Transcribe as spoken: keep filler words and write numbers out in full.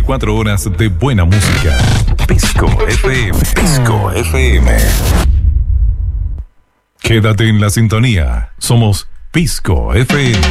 veinticuatro horas de buena música. Pisco F M. Pisco F M. Quédate en la sintonía. Somos Pisco F M.